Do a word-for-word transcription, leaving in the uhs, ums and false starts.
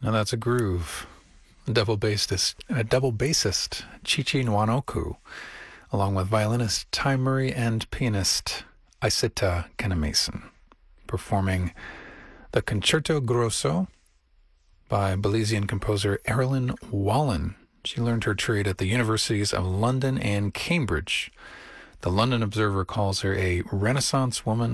Now that's a groove. A double bassist, a double bassist, Chichi Nwanoku, along with violinist Ty Murray and pianist Isita Kenna-Mason, performing the Concerto Grosso by Belizean composer Erilyn Wallen. She learned her trade at the universities of London and Cambridge. The London Observer calls her a Renaissance woman